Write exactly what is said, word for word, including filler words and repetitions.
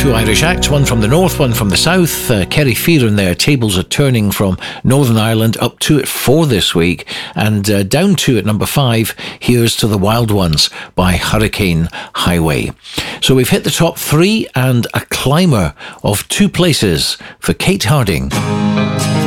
Two Irish acts, one from the north, one from the south. Uh, Kerry Fearon there, tables are turning from Northern Ireland up two at four this week. And uh, down two at number five, Here's to the Wild Ones by Hurricane Highway. So we've hit the top three and a climber of two places for Kate Harding.